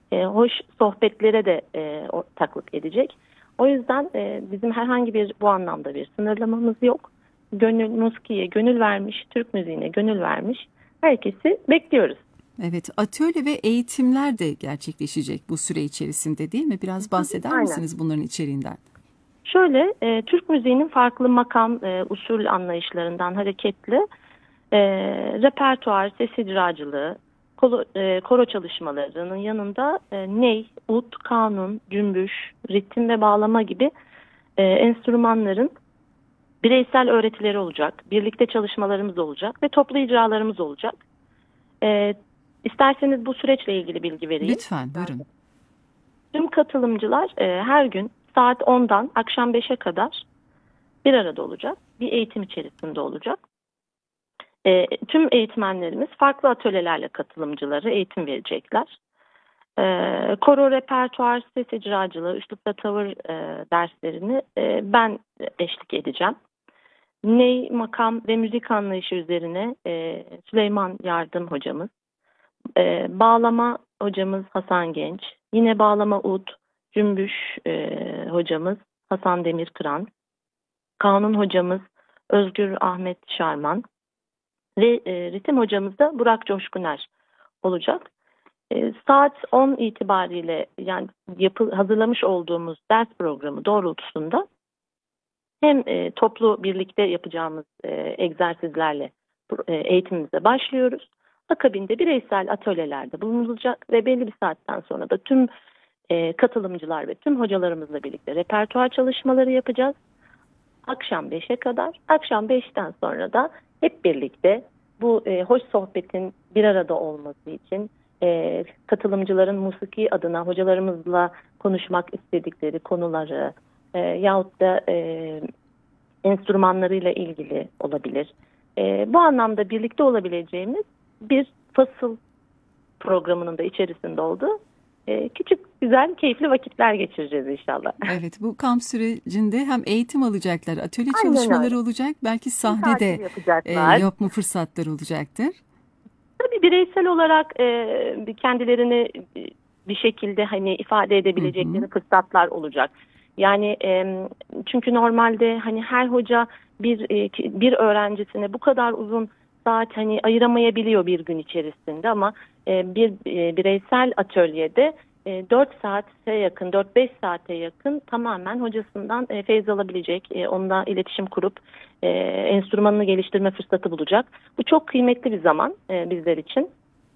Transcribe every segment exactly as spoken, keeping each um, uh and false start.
e, hoş sohbetlere de e, ortaklık edecek. O yüzden e, bizim herhangi bir bu anlamda bir sınırlamamız yok. Gönül musikiye gönül vermiş, Türk müziğine gönül vermiş herkesi bekliyoruz. Evet, atölye ve eğitimler de gerçekleşecek bu süre içerisinde, değil mi? Biraz bahseder Aynen. misiniz bunların içeriğinden? Şöyle, e, Türk müziğinin farklı makam, e, usul anlayışlarından hareketle e, repertuar, ses icracılığı, kolo, e, koro çalışmalarının yanında e, ney, ut, kanun, cümbüş, ritim ve bağlama gibi e, enstrümanların bireysel öğretileri olacak, birlikte çalışmalarımız olacak ve toplu icralarımız olacak. E, isterseniz bu süreçle ilgili bilgi vereyim. Lütfen, buyurun. Tüm katılımcılar e, her gün saat ondan akşam beşe kadar bir arada olacak. Bir eğitim içerisinde olacak. E, tüm eğitmenlerimiz farklı atölyelerle katılımcıları eğitim verecekler. E, koro, repertuar, ses icracılığı, üslup ve tavır e, derslerini e, ben eşlik edeceğim. Ney, makam ve müzik anlayışı üzerine e, Süleyman Yardım hocamız. E, bağlama hocamız Hasan Genç. Yine bağlama ud, cümbüş e, hocamız Hasan Demirkıran. Kanun hocamız Özgür Ahmet Şarman. Ve e, ritim hocamız da Burak Coşkuner olacak. E, saat on itibariyle yani yapı, hazırlamış olduğumuz ders programı doğrultusunda hem e, toplu birlikte yapacağımız e, egzersizlerle e, eğitimimize başlıyoruz. Akabinde bireysel atölyelerde bulunulacak ve belli bir saatten sonra da tüm e, katılımcılar ve tüm hocalarımızla birlikte repertuar çalışmaları yapacağız. Akşam beşe kadar, akşam beşten sonra da hep birlikte bu e, hoş sohbetin bir arada olması için e, katılımcıların musiki adına hocalarımızla konuşmak istedikleri konuları e, yahut da e, enstrümanlarıyla ilgili olabilir. E, bu anlamda birlikte olabileceğimiz bir fasıl programının da içerisinde olduğu e, küçük, güzel, keyifli vakitler geçireceğiz inşallah. Evet, bu kamp sürecinde hem eğitim alacaklar, atölye Aynen öyle. çalışmaları olacak, belki Tatil sahnede e, yapacaklar. yapma fırsatları olacaktır. Tabii bireysel olarak e, kendilerini bir şekilde hani ifade Hı hı. edebilecekleri fırsatlar olacak. Yani e, çünkü normalde hani her hoca bir e, bir öğrencisine bu kadar uzun saat hani ayıramayabiliyor bir gün içerisinde ama e, bir e, bireysel atölyede e, dört saate yakın, dört beş saate yakın tamamen hocasından e, feyz alabilecek, e, onunla iletişim kurup e, enstrümanını geliştirme fırsatı bulacak. Bu çok kıymetli bir zaman e, bizler için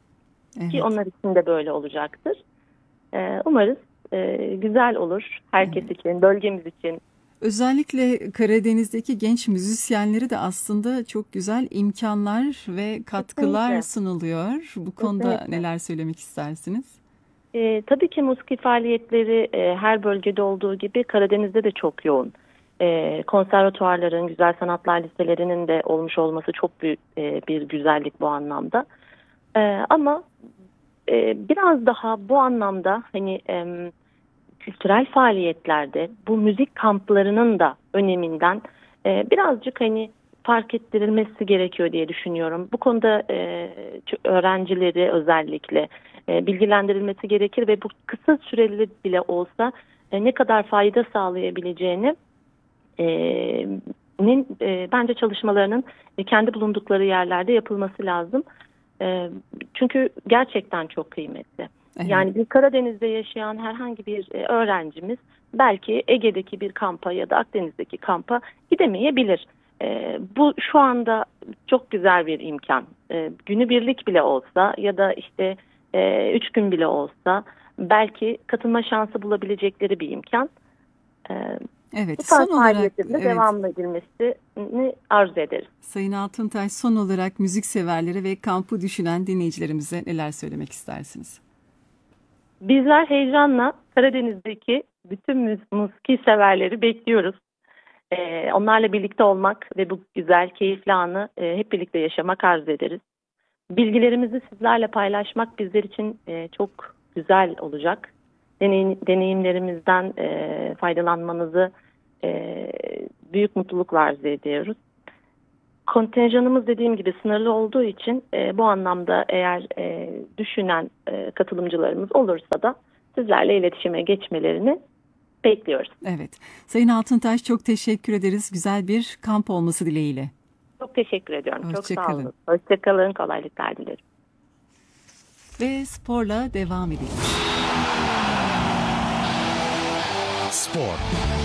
ki Evet, onlar için de böyle olacaktır. E, umarız e, güzel olur herkes evet. için, bölgemiz için. Özellikle Karadeniz'deki genç müzisyenleri de aslında çok güzel imkanlar ve katkılar Kesinlikle, sunuluyor. Bu konuda kesinlikle. neler söylemek istersiniz? E, tabii ki musiki faaliyetleri e, her bölgede olduğu gibi Karadeniz'de de çok yoğun. E, konservatuvarların, güzel sanatlar liselerinin de olmuş olması çok büyük e, bir güzellik bu anlamda. E, ama e, biraz daha bu anlamda hani e, kültürel faaliyetlerde bu müzik kamplarının da öneminden e, birazcık hani fark ettirilmesi gerekiyor diye düşünüyorum. Bu konuda e, öğrencileri özellikle e, bilgilendirilmesi gerekir ve bu kısa süreli bile olsa e, ne kadar fayda sağlayabileceğini e, nin, e, bence çalışmalarının e, kendi bulundukları yerlerde yapılması lazım. E, çünkü gerçekten çok kıymetli. Evet. Yani bir Karadeniz'de yaşayan herhangi bir e, öğrencimiz belki Ege'deki bir kampa ya da Akdeniz'deki kampa gidemeyebilir. E, bu şu anda çok güzel bir imkan. E, günübirlik bile olsa ya da işte e, üç gün bile olsa belki katılma şansı bulabilecekleri bir imkan. E, Evet, bu tarz son olarak faaliyetlerin de evet devamlı edilmesini arzu ederiz. Sayın Altuntay, son olarak müzik severlere ve kampı düşünen dinleyicilerimize neler söylemek istersiniz? Bizler heyecanla Karadeniz'deki bütün müz- musiki severleri bekliyoruz. Ee, onlarla birlikte olmak ve bu güzel, keyifli anı e, hep birlikte yaşamak arzu ederiz. Bilgilerimizi sizlerle paylaşmak bizler için e, çok güzel olacak. Deneyim, deneyimlerimizden e, faydalanmanızı e, büyük mutlulukla arzu ediyoruz. Kontenjanımız dediğim gibi sınırlı olduğu için e, bu anlamda eğer e, düşünen e, katılımcılarımız olursa da sizlerle iletişime geçmelerini bekliyoruz. Evet. Sayın Altıntaş, çok teşekkür ederiz. Güzel bir kamp olması dileğiyle. Çok teşekkür ediyorum. Hoşça Çok sağ kalın. olun. Hoşçakalın. Kolaylıklar dilerim. Ve sporla devam edelim. Spor.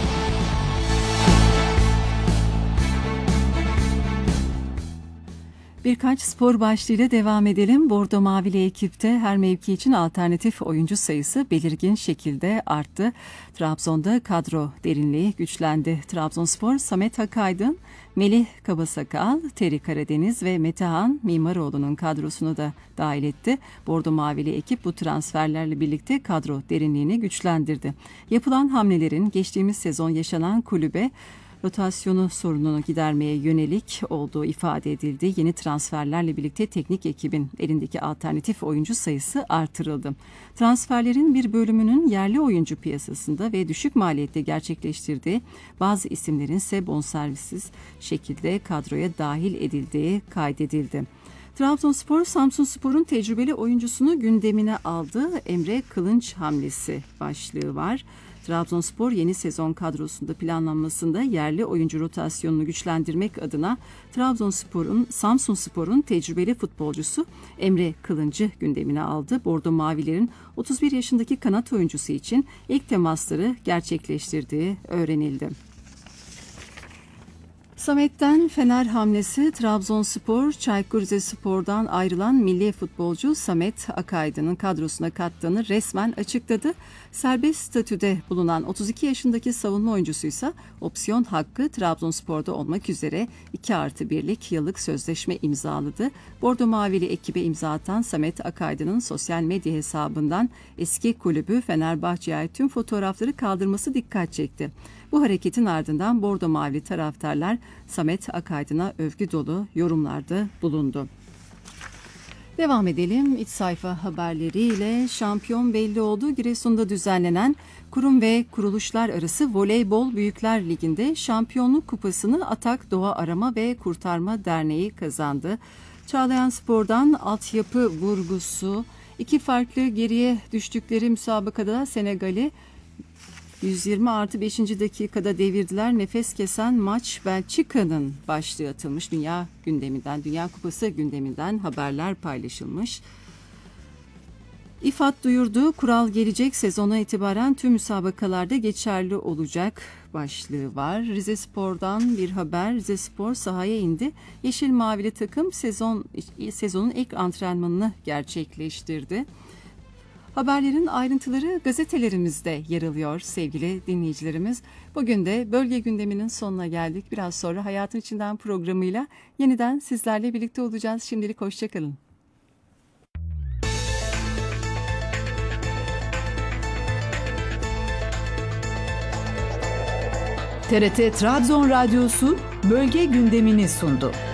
Birkaç spor başlığıyla devam edelim. Bordo Mavili ekipte her mevki için alternatif oyuncu sayısı belirgin şekilde arttı. Trabzon'da kadro derinliği güçlendi. Trabzonspor, Samet Akaydın, Melih Kabasakal, Teri Karadeniz ve Metehan Mimaroğlu'nun kadrosunu da dahil etti. Bordo Mavili ekip bu transferlerle birlikte kadro derinliğini güçlendirdi. Yapılan hamlelerin geçtiğimiz sezon yaşanan kulübe rotasyonu sorununu gidermeye yönelik olduğu ifade edildi. Yeni transferlerle birlikte teknik ekibin elindeki alternatif oyuncu sayısı artırıldı. Transferlerin bir bölümünün yerli oyuncu piyasasında ve düşük maliyette gerçekleştirdiği, bazı isimlerin ise bonservissiz şekilde kadroya dahil edildiği kaydedildi. Trabzonspor, Samsunspor'un tecrübeli oyuncusunu gündemine aldı. Emre Kılınç hamlesi başlığı var. Trabzonspor yeni sezon kadrosunda planlanmasında yerli oyuncu rotasyonunu güçlendirmek adına Trabzonspor'un Samsunspor'un tecrübeli futbolcusu Emre Kılınç'ı gündemine aldı. Bordo Mavilerin otuz bir yaşındaki kanat oyuncusu için ilk temasları gerçekleştirdiği öğrenildi. Samet'ten Fener hamlesi. Trabzonspor, Çaykur Rizespor'dan ayrılan milli futbolcu Samet Akaydın'ın kadrosuna kattığını resmen açıkladı. Serbest statüde bulunan otuz iki yaşındaki savunma oyuncusuysa opsiyon hakkı Trabzonspor'da olmak üzere iki artı birlik yıllık sözleşme imzaladı. Bordo Mavili ekibe imza atan Samet Akaydın'ın sosyal medya hesabından eski kulübü Fenerbahçe'ye ait tüm fotoğrafları kaldırması dikkat çekti. Bu hareketin ardından Bordo Mavili taraftarlar Samet Akaydın'a övgü dolu yorumlarda bulundu. Devam edelim iç sayfa haberleriyle. Şampiyon belli oldu. Giresun'da düzenlenen kurum ve kuruluşlar arası Voleybol Büyükler Ligi'nde şampiyonluk kupasını Atak Doğa Arama ve Kurtarma Derneği kazandı. Çağlayanspor'dan altyapı vurgusu, iki farklı geriye düştükleri müsabakada Senegal'i yüz yirmi artı beşinci dakikada devirdiler. Nefes kesen maç. Belçika'nın başlığı atılmış. Dünya gündeminden, Dünya Kupası gündeminden haberler paylaşılmış. İFAD duyurdu. Kural gelecek sezona itibaren tüm müsabakalarda geçerli olacak başlığı var. Rizespor'dan bir haber. Rizespor sahaya indi. Yeşil Mavili takım sezon sezonun ilk antrenmanını gerçekleştirdi. Haberlerin ayrıntıları gazetelerimizde yer alıyor sevgili dinleyicilerimiz. Bugün de bölge gündeminin sonuna geldik. Biraz sonra Hayatın İçinden programıyla yeniden sizlerle birlikte olacağız. Şimdilik hoşçakalın. T R T Trabzon Radyosu bölge gündemini sundu.